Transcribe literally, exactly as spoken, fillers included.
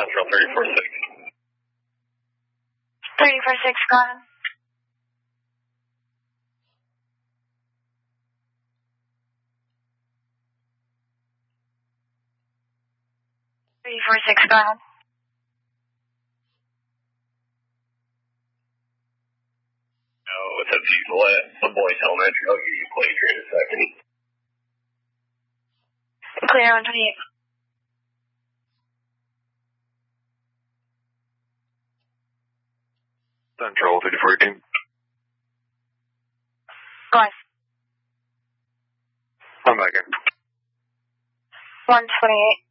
Central three four six. three four six, go ahead. three four six, go ahead. Oh, what's up, people? The Boys Elementary. I'll give you a plate here in a second. Clear one twenty-eight. Central thirty fourteen. Go ahead. One second. one twenty-eight.